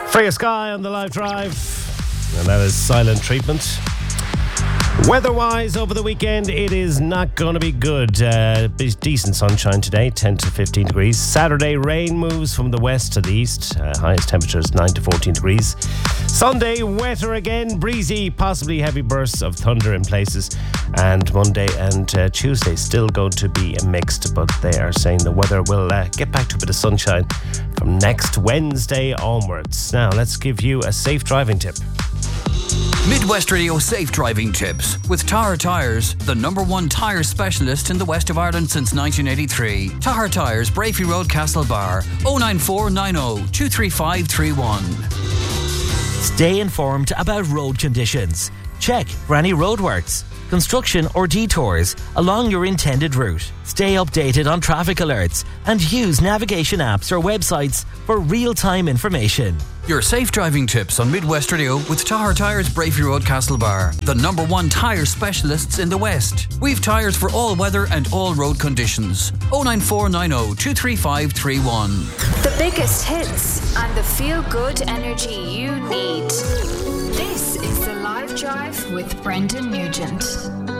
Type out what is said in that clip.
Freya Sky on the live drive, and that is Silent Treatment. Weather-wise, over the weekend, it is not going to be good. Decent sunshine today, 10 to 15 degrees. Saturday, rain moves from the west to the east. Highest temperatures 9 to 14 degrees. Sunday, wetter again, breezy, possibly heavy bursts of thunder in places. And Monday and Tuesday still going to be mixed, but they are saying the weather will get back to a bit of sunshine from next Wednesday onwards. Now, let's give you a safe driving tip. Midwest Radio Safe Driving Tips with Tahar Tyres, the #1 tyre specialist in the west of Ireland since 1983. Tahar Tyres, Brafey Road, Castlebar, 09490 23531. Stay informed about road conditions. Check for any roadworks, construction or detours along your intended route. Stay updated on traffic alerts and use navigation apps or websites for real-time information. Your safe driving tips on Midwest Radio with Tahar Tyres, Brafey Road, Castlebar, the #1 tyre specialists in the West. We've tyres for all weather and all road conditions. 09490 23531. The biggest hits and the feel-good energy you need. This is The Live Drive with Brendan Nugent.